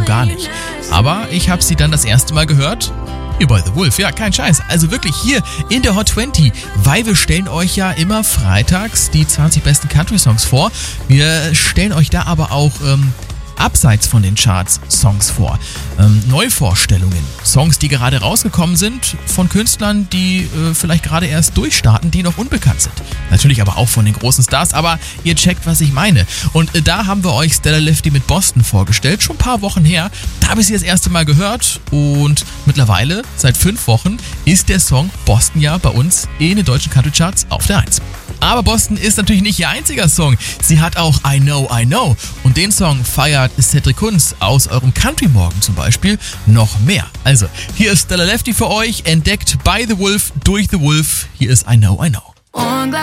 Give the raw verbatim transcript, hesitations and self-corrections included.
gar nicht. Aber ich habe sie dann das erste Mal gehört hier bei The Wolf. Ja, kein Scheiß. Also wirklich hier in der Hot zwanzig, weil wir stellen euch ja immer freitags die zwanzig besten Country-Songs vor. Wir stellen euch da aber auch ähm, abseits von den Charts Songs vor. Ähm, Neuvorstellungen, Songs, die gerade rausgekommen sind von Künstlern, die äh, vielleicht gerade erst durchstarten, die noch unbekannt sind. Natürlich aber auch von den großen Stars, aber ihr checkt, was ich meine. Und äh, da haben wir euch Stella Lefty mit Boston vorgestellt, schon ein paar Wochen her. Da habe ich sie das erste Mal gehört und mittlerweile, seit fünf Wochen, ist der Song Boston ja bei uns in den deutschen Country Charts auf der eins. Aber Boston ist natürlich nicht ihr einziger Song. Sie hat auch I Know, I Know. Und den Song feiert Cedric Kunz aus eurem Country Morgen zum Beispiel noch mehr. Also, hier ist Stella Lefty für euch, entdeckt bei The Wolf, durch The Wolf. Hier ist I Know, I Know.